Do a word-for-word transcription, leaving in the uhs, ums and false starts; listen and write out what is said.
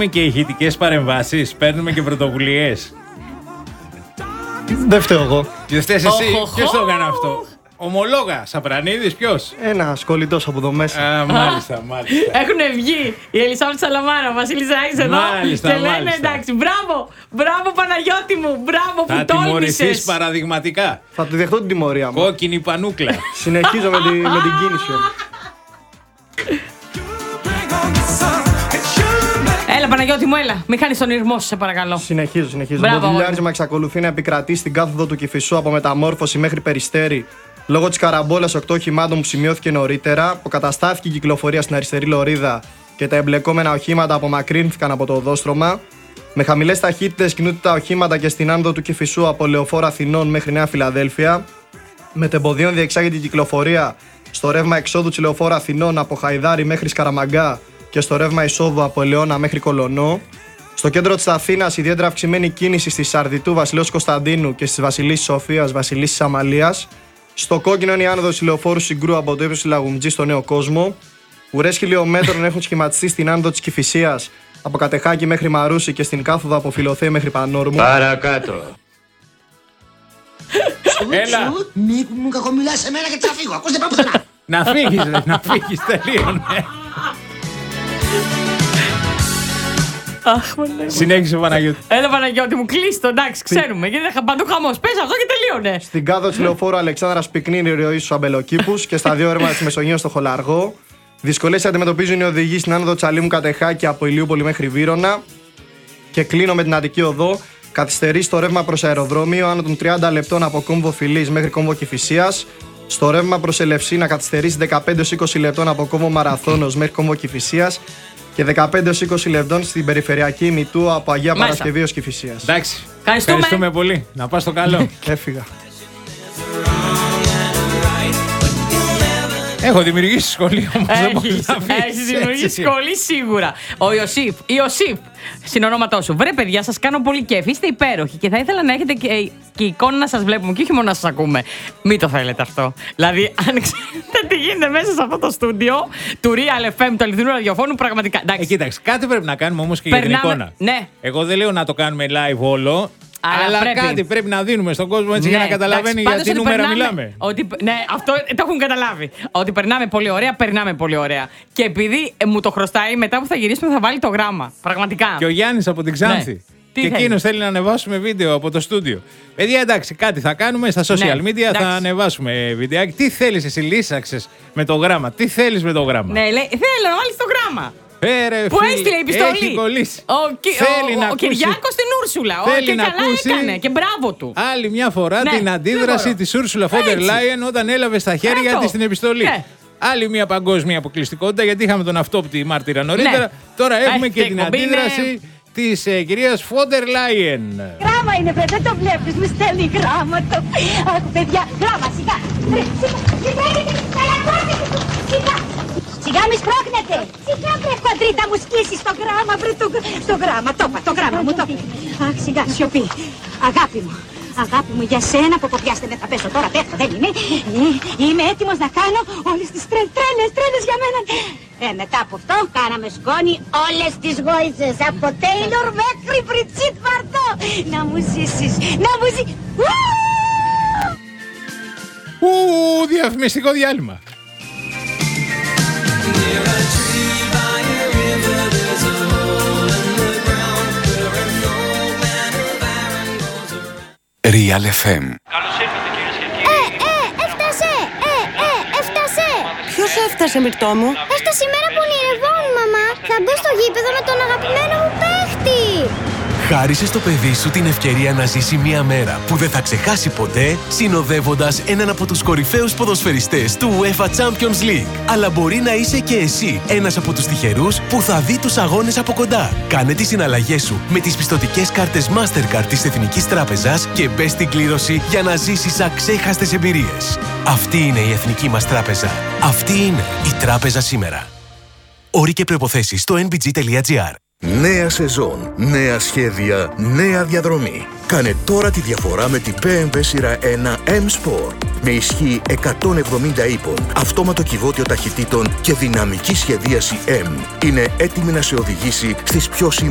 παίρνουμε και ηχητικές παρεμβάσεις, παίρνουμε και πρωτοβουλίες. Δεν φταίω εγώ. Δεν φταίς εσύ, ποιος το έκανε αυτό? Ομολόγα, Σαπρανίδης, ποιος? Ένα κολλητός από εδώ μέσα. Α, μάλιστα, μάλιστα. Έχουν βγει η Ελισάβετ Σαλαμάρα, ο Βασίλης Ζάκης εδώ. Μάλιστα, και λένε μάλιστα. εντάξει, μπράβο, μπράβο Παναγιώτη μου, μπράβο που Θα τόλμησες. τιμωρηθείς παραδειγματικά. Θα τη δεχτώ την τιμωρία μου. Κόκκινη πανούκλα. Συνεχίζω με, τη, με την κίνηση όμως. Έλα Παναγιώτη μου, έλα, μην χάνεις τον ήρμό σου, σε παρακαλώ. Συνεχίζω, συνεχίζω. Μπράβο, Το δουλειάρισμα εξακολουθεί να επικρατεί στην κάθοδο του Κηφισού από Μεταμόρφωση μέχρι Περιστέρι λόγω της καραμπόλας οκτώ οχημάτων που σημειώθηκε νωρίτερα. Αποκαταστάθηκε η κυκλοφορία στην αριστερή λωρίδα και τα εμπλεκόμενα οχήματα απομακρύνθηκαν από το οδόστρωμα. Με χαμηλές ταχύτητες κινούνται τα οχήματα και στην άνοδο του Κηφισού από Λεωφόρο Αθηνών μέχρι Νέα Φιλαδέλφια. Μετεμποδίων διεξάγεται η κυκλοφορία στο ρεύμα εξόδου της Λεωφόρου Αθηνών από Χαϊδάρι μέχρι Σκαραμαγκά και στο ρεύμα εισόδου από Ελαιώνα μέχρι Κολονό. Στο κέντρο της Αθήνας ιδιαίτερα αυξημένη κίνηση στη Σαρδιτού Βασιλέως Κωνσταντίνου και στις Βασιλίσσης Σοφίας Βασιλίσσης Αμαλίας. Στο κόκκινο είναι η άνοδος της Λεωφόρου Συγκρού από το ύψος της Λαγουμτζή στο Νέο Κόσμο. Ουρές χιλιόμετρων έχουν σχηματιστεί στην άνοδο της Κηφισίας από Κατεχάκη μέχρι Μαρούσι και στην κάθοδο από Φιλοθέη μέχρι Πανόρμου. Παρακάτω. Έλα. Μη μου κακομιλάς σε μένα και θα φύγω. Ακούς δεν πάω πουθενά. Να φύγεις, ρε, να φύγεις, τελείωνε. Αχ, μαλάκα. Συνέχισε Παναγιώτη. Έλα Παναγιώτη μου, κλείστο, εντάξει, ξέρουμε. Γιατί δεν παντού χαμός. Πες αυτό και τελείωνε. Στην κάδο της Λεωφόρου Αλεξάνδρας πυκνή η ροή στους Αμπελοκήπους και στα δύο έρμα της Μεσογείου στο Χολαργό. Δυσκολίες αντιμετωπίζουν οι οδηγοί στην άνοδο Τσαλίμου Κατεχάκη από Ηλιούπολη μέχρι Βύρωνα. Και κλείνω με την Αττική Οδό. Καθυστερεί στο ρεύμα προς αεροδρόμιο άνω των τριάντα λεπτών από Κόμβο Φιλής μέχρι Κόμβο Κηφισίας. Στο ρεύμα προς Ελευσίνα καθυστερήσει δεκαπέντε έως είκοσι λεπτών από Κόμβο Μαραθώνος μέχρι Κόμβο Κηφισίας. Και δεκαπέντε έως είκοσι λεπτών στην περιφερειακή Μητού από Αγία Μάλιστα. Παρασκευή ως Κηφισίας. Εντάξει. Ευχαριστούμε. Ευχαριστούμε πολύ. Να πας στο καλό. Έφυγα. Έχω δημιουργήσει σχολείο όμως. δεν μπορείς Έχεις, να φύγεις έχεις δημιουργήσει έτσι. σχολή σίγουρα. Ο Ιωσήφ, Ιωσήφ, συνονόματό σου. Βρε παιδιά, σας κάνω πολύ κέφι, είστε υπέροχοι και θα ήθελα να έχετε και, και εικόνα να σας βλέπουμε και όχι μόνο να σας ακούμε. Μην το θέλετε αυτό. Δηλαδή, αν ξέρετε τι γίνεται μέσα σε αυτό το στούντιο του Real εφ εμ, του αληθινού ραδιοφώνου, πραγματικά. Ε, Εντάξει, κοίταξε, κάτι πρέπει να κάνουμε όμως και για την Περνάμε- εικόνα. ναι. Εγώ δεν λέω να το κάνουμε live όλο. Αλλά Αλλά πρέπει. κάτι πρέπει να δίνουμε στον κόσμο έτσι για να ναι, καταλαβαίνει εντάξει, για πάντως τι ότι νούμερα περνάμε- μιλάμε. Ότι, ναι, αυτό το έχουν καταλάβει. Ότι περνάμε πολύ ωραία, περνάμε πολύ ωραία. Και επειδή ε, μου το χρωστάει, μετά που θα γυρίσουμε θα βάλει το γράμμα. Πραγματικά. Και ο Γιάννης από την Ξάνθη. Ναι. Τι Και θέλει? εκείνο θέλει να ανεβάσουμε βίντεο από το στούντιο. Παιδιά, εντάξει, κάτι θα κάνουμε στα social Ναι, media, εντάξει. θα ανεβάσουμε βιντεάκι. Τι θέλεις εσύ, λύσαξες με το γράμμα. Τι θέλεις με το γράμμα. Ναι, λέει, θέλω να βάλει το γράμμα. Ε, ρε, Που φίλε, έστειλε η επιστολή. Έχει κολλήσει. Ο, Κυ- Θέλει ο, να ο ακούσει- Κυριάκος στην Ούρσουλα. Ο, Θέλει και να καλά ακούσει- έκανε. Και μπράβο του. Άλλη μια φορά Ναι, την δεν αντίδραση μπορώ. της Ursula von der Έτσι. Leyen όταν έλαβε στα χέρια Αυτό. της την επιστολή. Ναι. Άλλη μια παγκόσμια αποκλειστικότητα γιατί είχαμε τον αυτόπτη μάρτυρα νωρίτερα. Ναι. Τώρα έχουμε Έχει και και την εκπομπή, αντίδραση της ε, κυρίας von der Leyen. Γράμμα είναι, βρε, δεν το βλέπεις, μου στέλνει γράμματα. Αχ, παιδιά, γράμμα, σιγά. Βρε, σιγά, σιγά, καλά, κόρτε, σιγά. Σιγά μη σπρώχνετε. Σιγά, βρε, χοντρίτα μου σκίσει στο γράμμα, βρε, το, στο γράμμα, το είπα, το γράμμα μου, το είπε. Αχ, σιγά, σιωπή. Αγάπη μου, αγάπη μου, για σένα που κοπιάστε δεν θα πέσω τώρα, πέφτω, δεν είμαι. Ε, είμαι έτοιμος να κάνω όλες τις τρε, τρέλες, τρέλες για μένα. Ε, μετά από αυτό κάναμε σκόνη όλες τις γόητσες, από Τέιλορ μέχρι Μπριτσίτ Βαρτό. Να μου ζήσεις, να μου ζήσεις. Ου, διαφημιστικό διάλειμμα. Real εφ εμ. Ε, ε, έφτασε! Ε, ε, έφτασε! Ποιος έφτασε, Μυρτώ μου? Έφτασε η μέρα που ονειρευόμουν, μαμά! Θα μπω στο γήπεδο με τον αγαπημένο μου παίχτη! Χάρισε στο παιδί σου την ευκαιρία να ζήσει μια μέρα που δεν θα ξεχάσει ποτέ, συνοδεύοντας έναν από τους κορυφαίους ποδοσφαιριστές του UEFA Champions League. Αλλά μπορεί να είσαι και εσύ ένας από τους τυχερούς που θα δει τους αγώνες από κοντά. Κάνε τις συναλλαγές σου με τις πιστωτικές κάρτες Mastercard της Εθνικής Τράπεζας και μπες στην κλήρωση για να ζήσεις αξέχαστες εμπειρίες. Αυτή είναι η Εθνική μας Τράπεζα. Αυτή είναι η Τράπεζα σήμερα. Όροι και προϋποθέσεις στο εν μπι τζι τελεία τζι άρ. Νέα σεζόν, νέα σχέδια, νέα διαδρομή. Κάνε τώρα τη διαφορά με την μπι εμ ντάμπλιου σειρά ένα M-Sport. Με ισχύ εκατόν εβδομήντα ύπων, αυτόματο κυβότιο ταχυτήτων και δυναμική σχεδίαση M. Είναι έτοιμη να σε οδηγήσει στις πιο